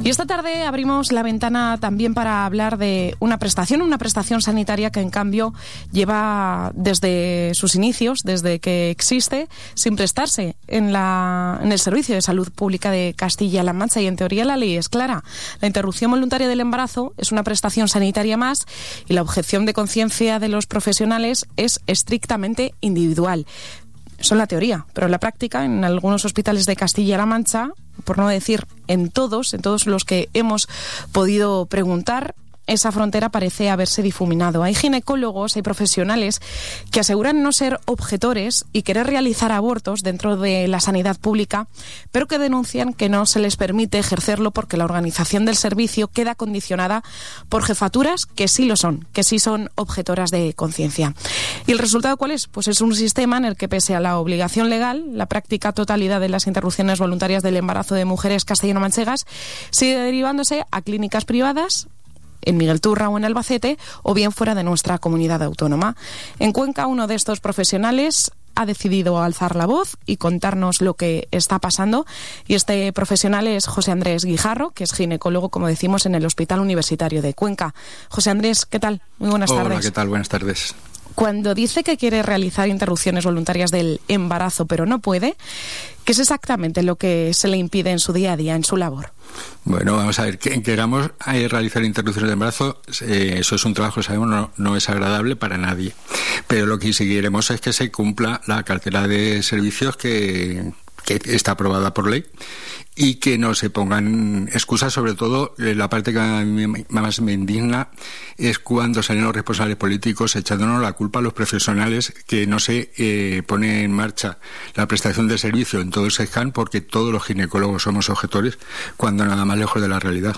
Y esta tarde abrimos la ventana también para hablar de una prestación sanitaria que en cambio lleva desde sus inicios, desde que existe, sin prestarse en el Servicio de Salud Pública de Castilla-La Mancha, y en teoría la ley es clara. La interrupción voluntaria del embarazo es una prestación sanitaria más y la objeción de conciencia de los profesionales es estrictamente individual. Eso en la teoría, pero en la práctica, en algunos hospitales de Castilla-La Mancha, por no decir en todos los que hemos podido preguntar, esa frontera parece haberse difuminado. Hay ginecólogos, hay profesionales que aseguran no ser objetores y querer realizar abortos dentro de la sanidad pública, pero que denuncian que no se les permite ejercerlo porque la organización del servicio queda condicionada por jefaturas que sí lo son, que sí son objetoras de conciencia. ¿Y el resultado cuál es? Pues es un sistema en el que, pese a la obligación legal, la práctica totalidad de las interrupciones voluntarias del embarazo de mujeres castellano-manchegas sigue derivándose a clínicas privadas, en Miguel Turra o en Albacete, o bien fuera de nuestra comunidad autónoma. En Cuenca, uno de estos profesionales ha decidido alzar la voz y contarnos lo que está pasando, y este profesional es José Andrés Guijarro, que es ginecólogo, como decimos, en el Hospital Universitario de Cuenca. José Andrés, ¿qué tal? Muy buenas tardes. Hola, ¿qué tal? Buenas tardes. Cuando dice que quiere realizar interrupciones voluntarias del embarazo, pero no puede, ¿qué es exactamente lo que se le impide en su día a día, en su labor? Bueno, vamos a ver, que queramos realizar interrupciones de embarazo, eso es un trabajo, sabemos, no es agradable para nadie. Pero lo que sí queremos es que se cumpla la cartera de servicios que está aprobada por ley, y que no se pongan excusas. Sobre todo, la parte que a mí más me indigna es cuando salen los responsables políticos echándonos la culpa a los profesionales que no se pone en marcha la prestación de servicio en todo el SESCAN, porque todos los ginecólogos somos objetores, cuando nada más lejos de la realidad.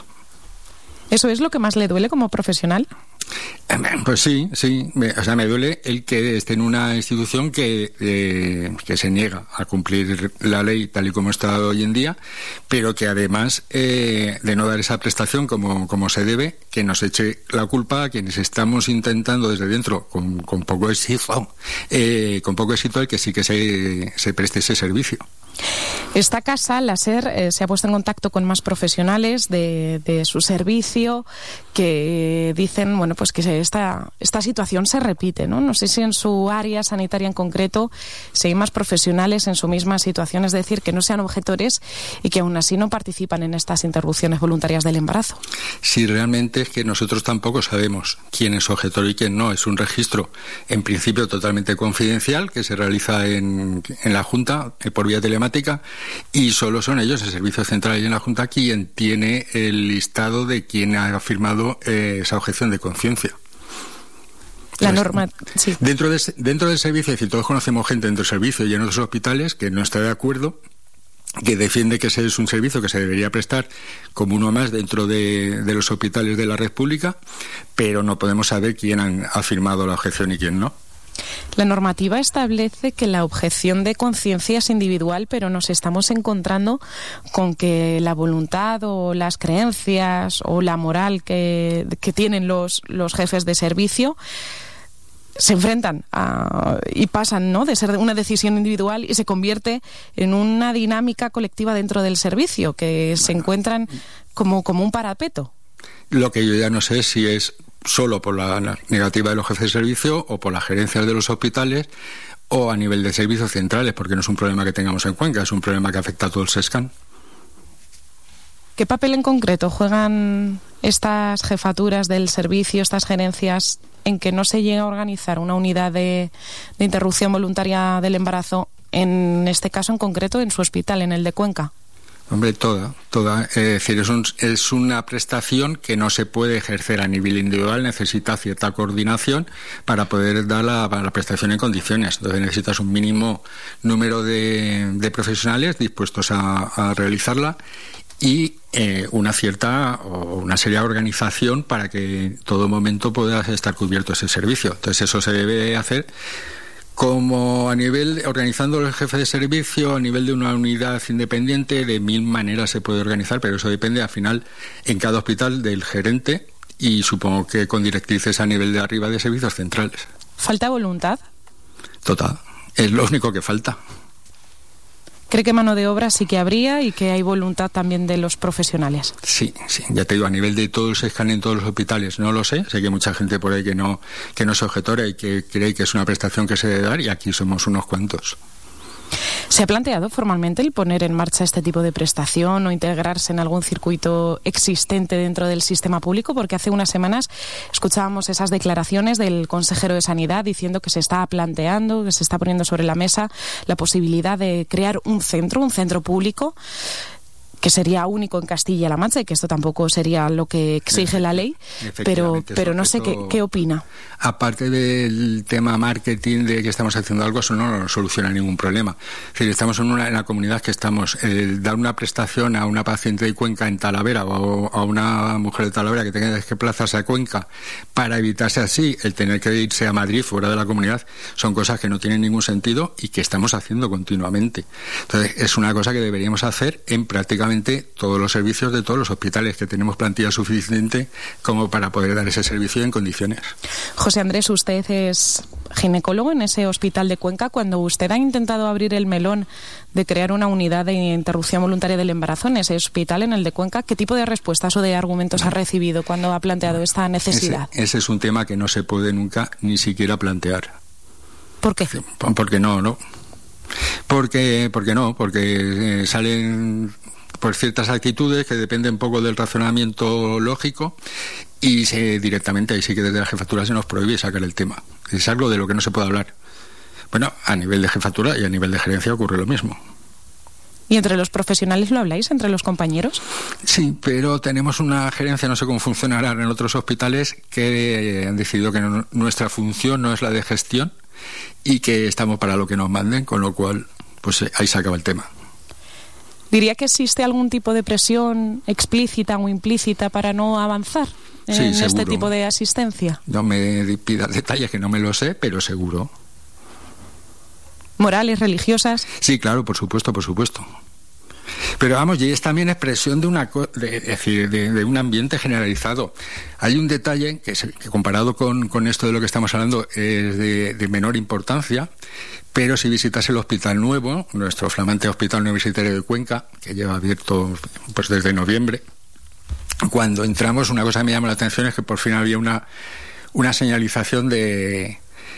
¿Eso es lo que más le duele como profesional? Pues sí. O sea, me duele el que esté en una institución que se niega a cumplir la ley tal y como está hoy en día, pero que además de no dar esa prestación como se debe, que nos eche la culpa a quienes estamos intentando desde dentro, con poco éxito, el que sí que se preste ese servicio. Esta casa, la SER, se ha puesto en contacto con más profesionales de su servicio que dicen, bueno, pues que esta situación se repite, ¿no? No sé si en su área sanitaria en concreto si hay más profesionales en su misma situación, es decir, que no sean objetores y que aún así no participan en estas interrupciones voluntarias del embarazo. Sí, realmente es que nosotros tampoco sabemos quién es objetor y quién no. Es un registro, en principio, totalmente confidencial, que se realiza en la Junta por vía telemática, y solo son ellos, el Servicio Central y en la Junta, quien tiene el listado de quien ha firmado esa objeción de conciencia. La norma, sí. Dentro del servicio, es decir, todos conocemos gente dentro del servicio y en otros hospitales que no está de acuerdo, que defiende que ese es un servicio que se debería prestar como uno más dentro de los hospitales de la red pública, pero no podemos saber quién ha firmado la objeción y quién no. La normativa establece que la objeción de conciencia es individual, pero nos estamos encontrando con que la voluntad o las creencias o la moral que tienen los jefes de servicio se enfrentan y pasan, ¿no?, de ser una decisión individual y se convierte en una dinámica colectiva dentro del servicio, que se encuentran como un parapeto. Lo que yo ya no sé si es solo por la negativa de los jefes de servicio o por las gerencias de los hospitales o a nivel de servicios centrales, porque no es un problema que tengamos en Cuenca, es un problema que afecta a todo el SESCAN. ¿Qué papel en concreto juegan estas jefaturas del servicio, estas gerencias, en que no se llega a organizar una unidad de interrupción voluntaria del embarazo, en este caso en concreto en su hospital, en el de Cuenca? Hombre, toda. Es decir, es una prestación que no se puede ejercer a nivel individual, necesita cierta coordinación para poder dar la prestación en condiciones. Entonces necesitas un mínimo número de profesionales dispuestos a realizarla y una seria organización para que en todo momento pueda estar cubierto ese servicio. Entonces eso se debe hacer como a nivel, organizando el jefe de servicio, a nivel de una unidad independiente, de 1000 maneras se puede organizar, pero eso depende al final en cada hospital del gerente y supongo que con directrices a nivel de arriba de servicios centrales. ¿Falta voluntad? Total, es lo único que falta. ¿Cree que mano de obra sí que habría y que hay voluntad también de los profesionales? Sí, ya te digo, a nivel de todos los escaneos en todos los hospitales no lo sé que hay mucha gente por ahí que no es objetora y que cree que es una prestación que se debe dar, y aquí somos unos cuantos. ¿Se ha planteado formalmente el poner en marcha este tipo de prestación o integrarse en algún circuito existente dentro del sistema público? Porque hace unas semanas escuchábamos esas declaraciones del consejero de Sanidad diciendo que se está planteando, que se está poniendo sobre la mesa la posibilidad de crear un centro público que sería único en Castilla-La Mancha, y que esto tampoco sería lo que exige la ley, pero no sé qué opina. Aparte del tema marketing de que estamos haciendo algo, eso no nos soluciona ningún problema. Es decir, estamos en la comunidad que estamos, dar una prestación a una paciente de Cuenca en Talavera o a una mujer de Talavera que tenga que desplazarse a Cuenca para evitarse así el tener que irse a Madrid fuera de la comunidad, son cosas que no tienen ningún sentido y que estamos haciendo continuamente. Entonces, es una cosa que deberíamos hacer en prácticamente todos los servicios de todos los hospitales, que tenemos plantilla suficiente como para poder dar ese servicio en condiciones. José Andrés, usted es ginecólogo en ese hospital de Cuenca. Cuando usted ha intentado abrir el melón de crear una unidad de interrupción voluntaria del embarazo en ese hospital, en el de Cuenca, ¿qué tipo de respuestas o de argumentos ha recibido cuando ha planteado esta necesidad? Ese es un tema que no se puede nunca ni siquiera plantear. ¿Por qué? Porque no. Porque salen por ciertas actitudes que dependen un poco del razonamiento lógico, y directamente ahí sí que desde la jefatura se nos prohíbe sacar el tema. Es algo de lo que no se puede hablar. Bueno, a nivel de jefatura y a nivel de gerencia ocurre lo mismo. ¿Y entre los profesionales lo habláis, entre los compañeros? Sí, pero tenemos una gerencia, no sé cómo funcionará en otros hospitales, que han decidido que nuestra función no es la de gestión y que estamos para lo que nos manden, con lo cual pues ahí se acaba el tema. ¿Diría que existe algún tipo de presión explícita o implícita para no avanzar en este tipo de asistencia? No me pidas detalles, que no me lo sé, pero seguro. ¿Morales, religiosas? Sí, claro, por supuesto. Pero vamos, y es también expresión de un ambiente generalizado. Hay un detalle que comparado con esto de lo que estamos hablando es de menor importancia, pero si visitas el Hospital Nuevo, nuestro flamante Hospital Universitario de Cuenca, que lleva abierto pues desde noviembre, cuando entramos, una cosa que me llamó la atención es que por fin había una señalización de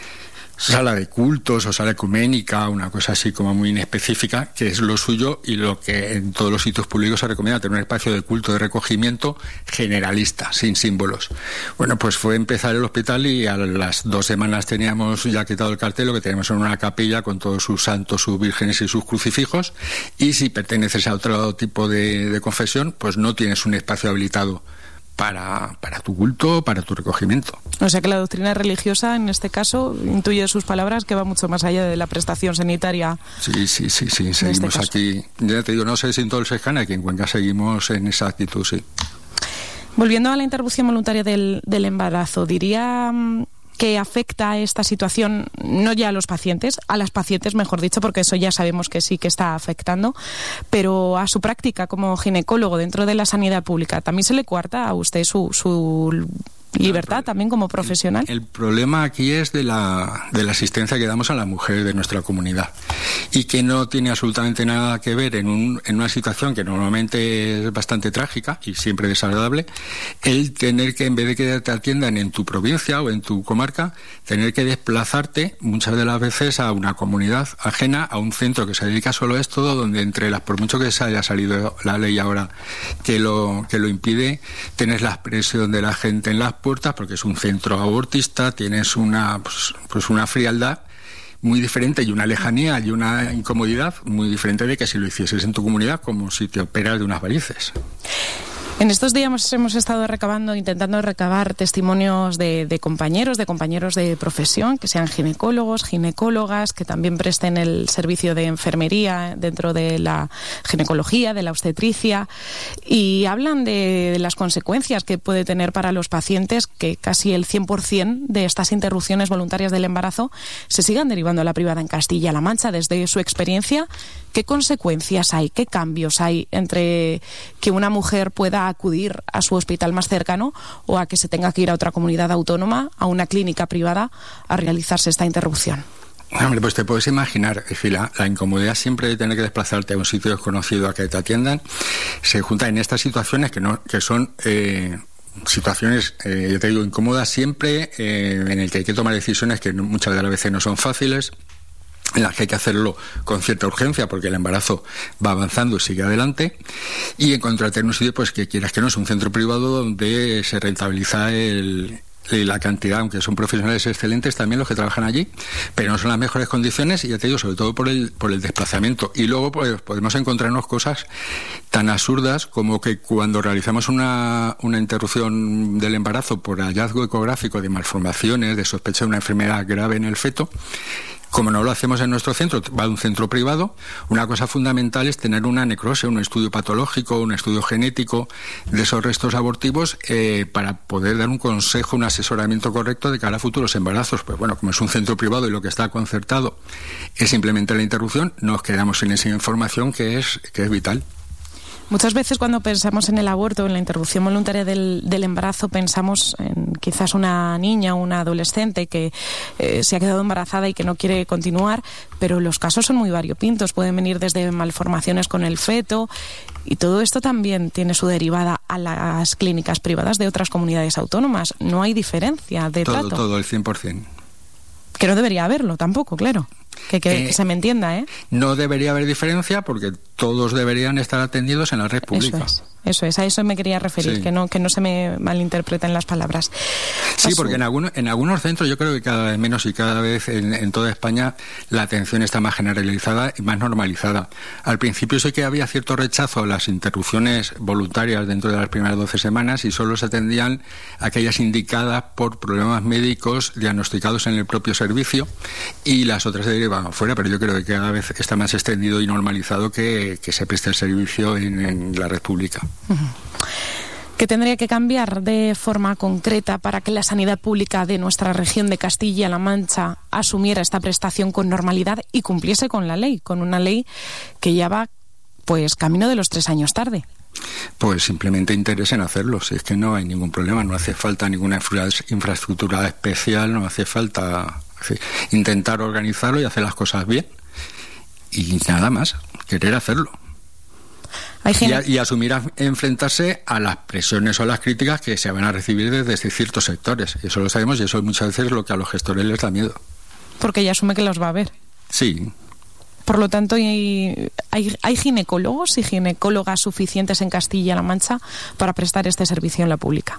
sala de cultos o sala ecuménica, una cosa así como muy inespecífica, que es lo suyo y lo que en todos los sitios públicos se recomienda, tener un espacio de culto, de recogimiento generalista, sin símbolos. Bueno, pues fue empezar el hospital y a las 2 semanas teníamos ya quitado el cartel. Lo que teníamos en una capilla con todos sus santos, sus vírgenes y sus crucifijos, y si perteneces a otro tipo de confesión, pues no tienes un espacio habilitado para tu culto, para tu recogimiento. O sea que la doctrina religiosa, en este caso, intuye de sus palabras que va mucho más allá de la prestación sanitaria. Sí, seguimos aquí. Ya te digo, no sé si en todo el Sejana, aquí en Cuenca seguimos en esa actitud, sí. Volviendo a la interrupción voluntaria del embarazo, diría que afecta esta situación no ya a los pacientes, a las pacientes mejor dicho, porque eso ya sabemos que sí que está afectando, pero a su práctica como ginecólogo dentro de la sanidad pública. ¿También se le coarta a usted su libertad también como profesional? El problema aquí es de la asistencia que damos a las mujeres de nuestra comunidad, y que no tiene absolutamente nada que ver en una situación que normalmente es bastante trágica y siempre desagradable, el tener que, en vez de que te atiendan en tu provincia o en tu comarca, tener que desplazarte muchas de las veces a una comunidad ajena, a un centro que se dedica solo a esto, donde por mucho que se haya salido la ley ahora que lo impide, tienes la presión de la gente en las puertas, porque es un centro abortista, tienes una frialdad muy diferente y una lejanía y una incomodidad muy diferente de que si lo hicieses en tu comunidad, como si te operas de unas varices. En estos días hemos estado intentando recabar testimonios de compañeros de profesión, que sean ginecólogos, ginecólogas, que también presten el servicio de enfermería dentro de la ginecología, de la obstetricia, y hablan de las consecuencias que puede tener para los pacientes que casi el 100% de estas interrupciones voluntarias del embarazo se sigan derivando a la privada en Castilla-La Mancha. Desde su experiencia, ¿qué consecuencias hay, qué cambios hay entre que una mujer pueda acudir a su hospital más cercano o a que se tenga que ir a otra comunidad autónoma, a una clínica privada, a realizarse esta interrupción? Hombre, pues te puedes imaginar, es decir, la incomodidad siempre de tener que desplazarte a un sitio desconocido a que te atiendan, se junta en estas situaciones que son situaciones, yo te digo, incómodas siempre, en el que hay que tomar decisiones que muchas de las veces no son fáciles, en las que hay que hacerlo con cierta urgencia porque el embarazo va avanzando y sigue adelante, y encontrarte en un sitio pues que quieras que no es un centro privado donde se rentabiliza la cantidad, aunque son profesionales excelentes también los que trabajan allí, pero no son las mejores condiciones, y ya te digo, sobre todo por el desplazamiento. Y luego pues podemos encontrarnos cosas tan absurdas como que cuando realizamos una interrupción del embarazo por hallazgo ecográfico de malformaciones, de sospecha de una enfermedad grave en el feto, como no lo hacemos en nuestro centro, va a un centro privado, una cosa fundamental es tener una necrosis, un estudio patológico, un estudio genético de esos restos abortivos para poder dar un consejo, un asesoramiento correcto de cara a futuros embarazos. Pues bueno, como es un centro privado y lo que está concertado es simplemente la interrupción, nos quedamos sin esa información que es vital. Muchas veces cuando pensamos en el aborto, en la interrupción voluntaria del embarazo, pensamos en quizás una niña o una adolescente que se ha quedado embarazada y que no quiere continuar, pero los casos son muy variopintos. Pueden venir desde malformaciones con el feto, y todo esto también tiene su derivada a las clínicas privadas de otras comunidades autónomas. No hay diferencia de trato. Todo, el 100%. Que no debería haberlo tampoco, claro. Que se me entienda, ¿eh? No debería haber diferencia porque todos deberían estar atendidos en la red pública. Eso es, a eso me quería referir, sí. que no se me malinterpreten las palabras. Sí, porque en algunos centros yo creo que cada vez menos, y cada vez en toda España la atención está más generalizada y más normalizada. Al principio sí que había cierto rechazo a las interrupciones voluntarias dentro de las primeras 12 semanas y solo se atendían aquellas indicadas por problemas médicos diagnosticados en el propio servicio, y las otras se derivaban fuera, pero yo creo que cada vez está más extendido y normalizado que se preste el servicio en la red pública. ¿Qué tendría que cambiar de forma concreta para que la sanidad pública de nuestra región de Castilla-La Mancha asumiera esta prestación con normalidad y cumpliese con la ley, con una ley que ya va pues camino de los 3 años tarde? Pues simplemente interés en hacerlo, si es que no hay ningún problema, no hace falta ninguna infraestructura especial, no hace falta intentar organizarlo y hacer las cosas bien, y nada más, querer hacerlo. Y asumir enfrentarse a las presiones o las críticas que se van a recibir desde ciertos sectores. Eso lo sabemos, y eso muchas veces es lo que a los gestores les da miedo. Porque ella asume que los va a ver. Sí. Por lo tanto, ¿hay ginecólogos y ginecólogas suficientes en Castilla-La Mancha para prestar este servicio en la pública?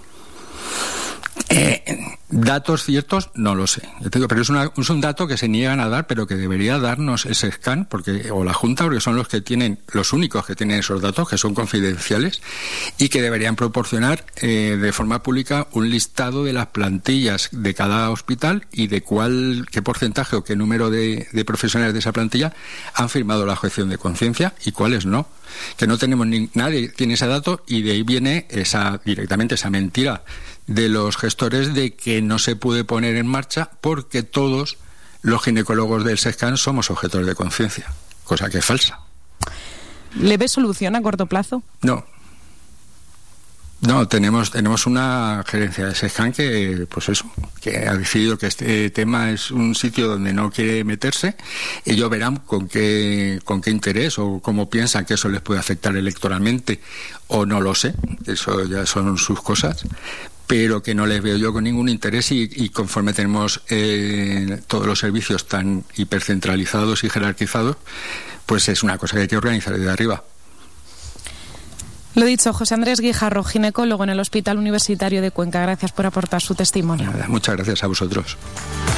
Datos ciertos no lo sé, yo te digo, pero es un dato que se niegan a dar, pero que debería darnos ese SCAN o la Junta, porque son los únicos que tienen esos datos, que son confidenciales, y que deberían proporcionar de forma pública un listado de las plantillas de cada hospital y de qué porcentaje o qué número de profesionales de esa plantilla han firmado la objeción de conciencia y cuáles no. Que no tenemos nadie tiene ese dato, y de ahí viene directamente esa mentira de los gestores de que no se puede poner en marcha porque todos los ginecólogos del SESCAN somos objetores de conciencia, cosa que es falsa. ¿Le ves solución a corto plazo? No, tenemos una gerencia de SESCAN que ha decidido que este tema es un sitio donde no quiere meterse. Ellos verán con qué interés o cómo piensan que eso les puede afectar electoralmente, o no lo sé, eso ya son sus cosas, pero que no les veo yo con ningún interés, y conforme tenemos todos los servicios tan hipercentralizados y jerarquizados, pues es una cosa que hay que organizar desde arriba. Lo dicho, José Andrés Guijarro, ginecólogo en el Hospital Universitario de Cuenca. Gracias por aportar su testimonio. Muchas gracias a vosotros.